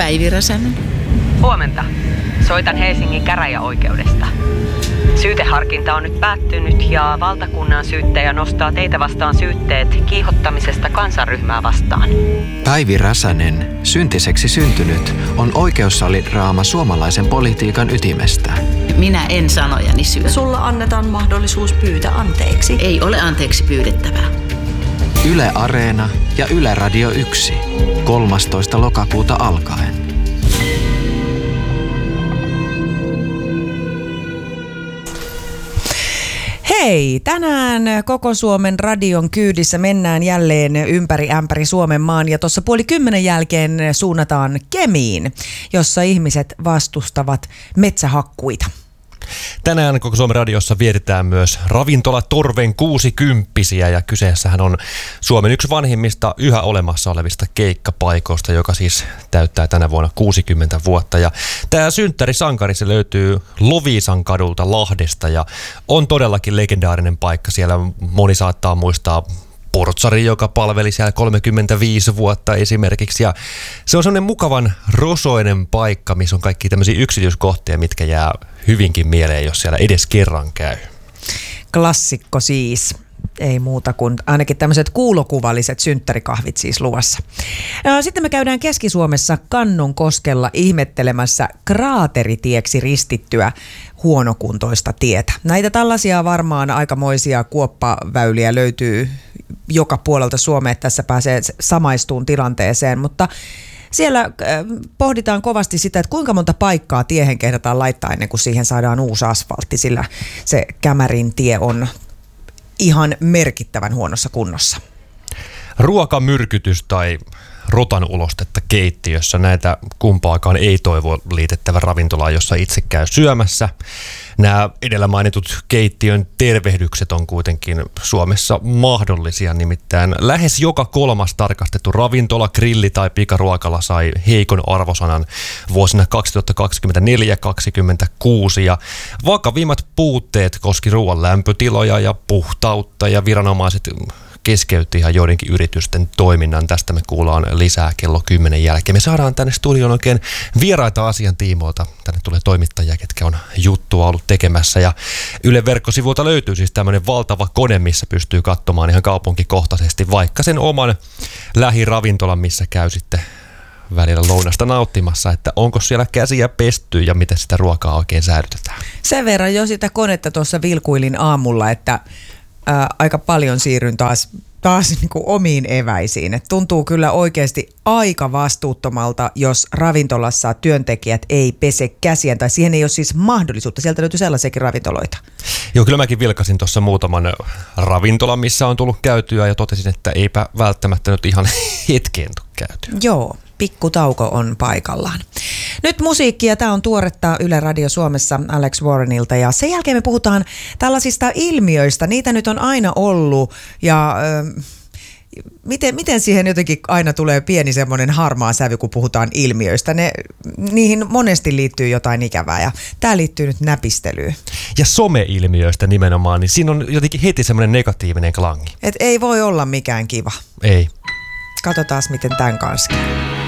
Päivi Räsänen. Huomenta. Soitan Helsingin käräjäoikeudesta. Syyteharkinta on nyt päättynyt ja valtakunnan syyttäjä nostaa teitä vastaan syytteet kiihottamisesta kansanryhmää vastaan. Päivi Räsänen, syntiseksi syntynyt, on oikeussalidraama suomalaisen politiikan ytimestä. Minä en sanojani syö. Sulla annetaan mahdollisuus pyytää anteeksi. Ei ole anteeksi pyydettävää. Yle Areena ja Yle Radio 1. 13. lokakuuta alkaen. Hei, tänään koko Suomen radion kyydissä mennään jälleen ympäri ämpäri Suomen maan ja tuossa 9:30 jälkeen suunnataan Kemiin, jossa ihmiset vastustavat metsähakkuita. Tänään koko Suomen radiossa vietetään myös ravintola Torven 60-vuotiaita ja kyseessähän on Suomen yksi vanhimmista yhä olemassa olevista keikkapaikoista, joka siis täyttää tänä vuonna 60 vuotta. Ja tämä synttärisankari se löytyy Loviisan kadulta Lahdesta ja on todellakin legendaarinen paikka. Siellä moni saattaa muistaa portsari, joka palveli siellä 35 vuotta esimerkiksi. Ja se on sellainen mukavan rosoinen paikka, missä on kaikki tämmöisiä yksityiskohtia, mitkä jää hyvinkin mieleen, jos siellä edes kerran käy. Klassikko siis. Ei muuta kuin ainakin tämmöiset kuulokuvalliset synttärikahvit siis luvassa. Sitten me käydään Keski-Suomessa Kannonkoskella ihmettelemässä kraateritieksi ristittyä huonokuntoista tietä. Näitä tällaisia varmaan aikamoisia kuoppaväyliä löytyy joka puolelta Suomea, että tässä pääsee samaistuun tilanteeseen, mutta siellä pohditaan kovasti sitä, että kuinka monta paikkaa tiehen kehdataan laittaa ennen kuin siihen saadaan uusi asfaltti, sillä se Kämärin tie on ihan merkittävän huonossa kunnossa. Ruokamyrkytys tai rotan ulostetta keittiössä, näitä kumpaakaan ei toivo liitettävä ravintola, jossa itse käy syömässä. Nämä edellä mainitut keittiön tervehdykset on kuitenkin Suomessa mahdollisia, nimittäin lähes joka kolmas tarkastettu ravintola, grilli tai pikaruokala sai heikon arvosanan vuosina 2024-2026 ja vakavimmat puutteet koski ruoan lämpötiloja ja puhtautta ja viranomaiset keskeytti ihan joidenkin yritysten toiminnan. Tästä me kuullaan lisää kello 10 jälkeen. Me saadaan tänne studioon oikein vieraita asian tiimoilta. Tänne tulee toimittajia, ketkä on juttua ollut tekemässä. Ja Ylen verkkosivuilta löytyy siis tämmöinen valtava kone, missä pystyy katsomaan ihan kaupunkikohtaisesti vaikka sen oman lähiravintolan, missä käy sitten välillä lounasta nauttimassa, että onko siellä käsiä pesty ja miten sitä ruokaa oikein säilytetään. Sen verran jo sitä konetta tuossa vilkuilin aamulla, että aika paljon siirryn taas niin kuin omiin eväisiin. Et tuntuu kyllä oikeasti aika vastuuttomalta, jos ravintolassa työntekijät ei pese käsiään, tai siihen ei ole siis mahdollisuutta. Sieltä löytyy sellaisiakin ravintoloita. Joo, kyllä mäkin vilkasin tuossa muutaman ravintolan, missä on tullut käytyä, ja totesin, että eipä välttämättä nyt ihan hetkeen tule käytyä. Joo, pikkutauko on paikallaan. Nyt musiikkia. Tämä on tuoretta Yle Radio Suomessa Alex Warrenilta ja sen jälkeen me puhutaan tällaisista ilmiöistä. Niitä nyt on aina ollut ja miten siihen jotenkin aina tulee pieni semmoinen harmaa sävy, kun puhutaan ilmiöistä. Niihin monesti liittyy jotain ikävää ja tämä liittyy nyt näpistelyyn. Ja some-ilmiöistä nimenomaan, niin siinä on jotenkin heti semmoinen negatiivinen klangi. Et ei voi olla mikään kiva. Ei. Katsotaan, miten tämän kanssa käy.